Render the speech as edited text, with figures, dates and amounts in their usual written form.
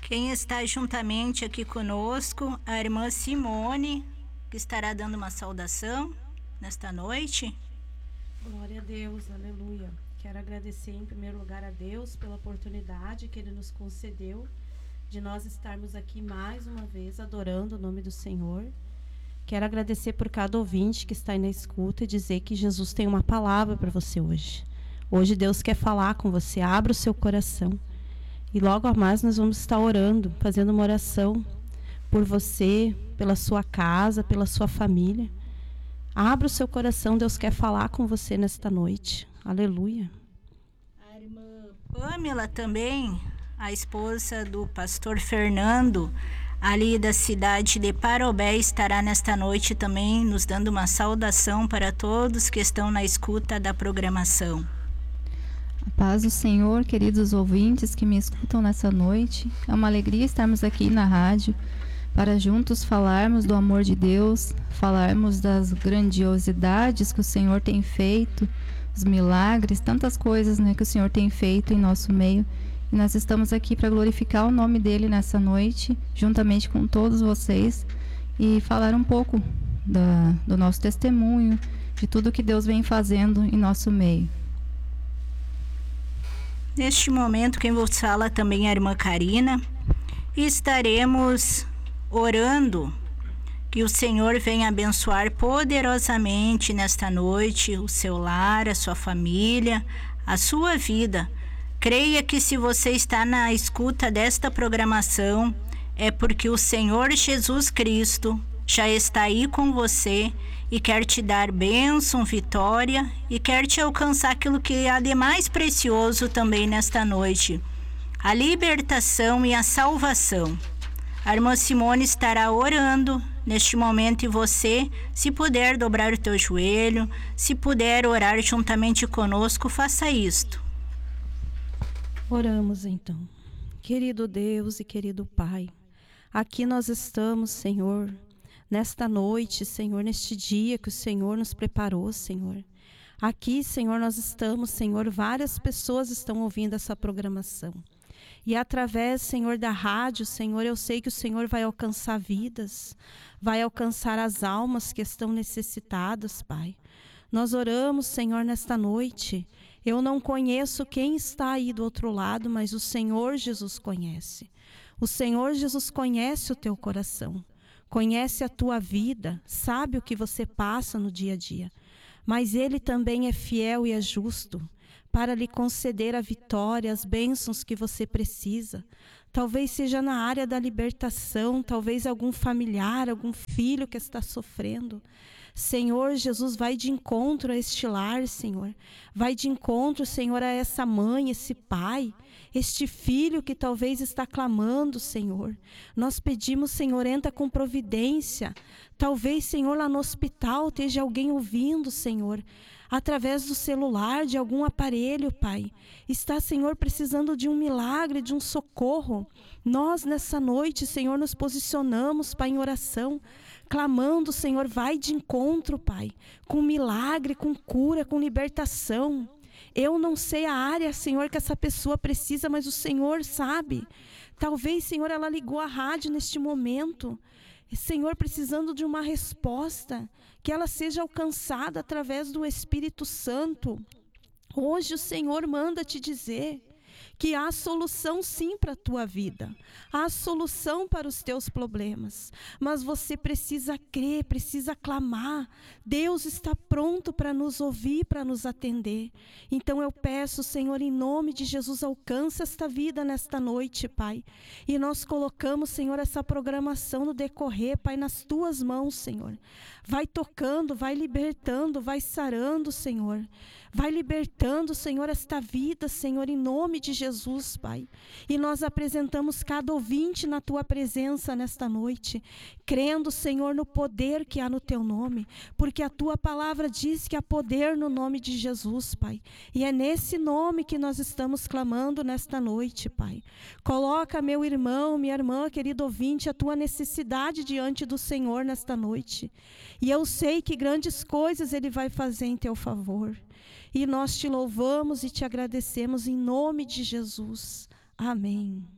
Quem está juntamente aqui conosco, a irmã Simone, que estará dando uma saudação nesta noite. Glória a Deus, aleluia. Quero agradecer em primeiro lugar a Deus pela oportunidade que Ele nos concedeu de nós estarmos aqui mais uma vez adorando o nome do Senhor. Quero agradecer por cada ouvinte que está aí na escuta e dizer que Jesus tem uma palavra para você hoje. Hoje Deus quer falar com você, abra o seu coração. E logo a mais nós vamos estar orando, fazendo uma oração por você, pela sua casa, pela sua família. Abra o seu coração, Deus quer falar com você nesta noite. Aleluia. A irmã Pamela também, a esposa do pastor Fernando, ali da cidade de Parobé, estará nesta noite também nos dando uma saudação para todos que estão na escuta da programação. A paz do Senhor, queridos ouvintes que me escutam nessa noite. É uma alegria estarmos aqui na rádio para juntos falarmos do amor de Deus, falarmos das grandiosidades que o Senhor tem feito, os milagres, tantas coisas, né, que o Senhor tem feito em nosso meio. E nós estamos aqui para glorificar o nome dele nessa noite, juntamente com todos vocês, e falar um pouco do nosso testemunho, de tudo que Deus vem fazendo em nosso meio. Neste momento, quem vos fala também é a irmã Karina, e estaremos orando que o Senhor venha abençoar poderosamente nesta noite o seu lar, a sua família, a sua vida. Creia que se você está na escuta desta programação, é porque o Senhor Jesus Cristo já está aí com você e quer te dar bênção, vitória e quer te alcançar aquilo que há de mais precioso também nesta noite, a libertação e a salvação. A irmã Simone estará orando neste momento e você, se puder dobrar o teu joelho, se puder orar juntamente conosco, faça isto. Oramos então. Querido Deus e querido Pai, aqui nós estamos, Senhor, nesta noite, Senhor, neste dia que o Senhor nos preparou, Senhor. Aqui, Senhor, nós estamos, Senhor, várias pessoas estão ouvindo essa programação. E através, Senhor, da rádio, Senhor, eu sei que o Senhor vai alcançar vidas, vai alcançar as almas que estão necessitadas, Pai. Nós oramos, Senhor, nesta noite. Eu não conheço quem está aí do outro lado, mas o Senhor Jesus conhece. O Senhor Jesus conhece o teu coração, conhece a tua vida, sabe o que você passa no dia a dia. Mas Ele também é fiel e é justo para lhe conceder a vitória, as bênçãos que você precisa. Talvez seja na área da libertação, talvez algum familiar, algum filho que está sofrendo. Senhor Jesus, vai de encontro a este lar, Senhor. Vai de encontro, Senhor, a essa mãe, esse pai, este filho que talvez está clamando, Senhor. Nós pedimos, Senhor, entra com providência. Talvez, Senhor, lá no hospital esteja alguém ouvindo, Senhor, através do celular, de algum aparelho, Pai. Está, Senhor, precisando de um milagre, de um socorro. Nós, nessa noite, Senhor, nos posicionamos, Pai, em oração, clamando, Senhor, vai de encontro, Pai, com milagre, com cura, com libertação. Eu não sei a área, Senhor, que essa pessoa precisa, mas o Senhor sabe. Talvez, Senhor, ela ligou a rádio neste momento, Senhor, precisando de uma resposta, que ela seja alcançada através do Espírito Santo. Hoje o Senhor manda te dizer que há solução sim para a tua vida, há solução para os teus problemas, mas você precisa crer, precisa clamar. Deus está pronto para nos ouvir, para nos atender. Então eu peço, Senhor, em nome de Jesus, alcança esta vida nesta noite, Pai. E nós colocamos, Senhor, essa programação no decorrer, Pai, nas tuas mãos, Senhor. Vai tocando, vai libertando, vai sarando, Senhor. Vai libertando, Senhor, esta vida, Senhor, em nome de Jesus, Pai. E nós apresentamos cada ouvinte na Tua presença nesta noite, crendo, Senhor, no poder que há no Teu nome, porque a Tua palavra diz que há poder no nome de Jesus, Pai. E é nesse nome que nós estamos clamando nesta noite, Pai. Coloca, meu irmão, minha irmã, querido ouvinte, a Tua necessidade diante do Senhor nesta noite. E eu sei que grandes coisas Ele vai fazer em Teu favor. E nós te louvamos e te agradecemos em nome de Jesus. Amém.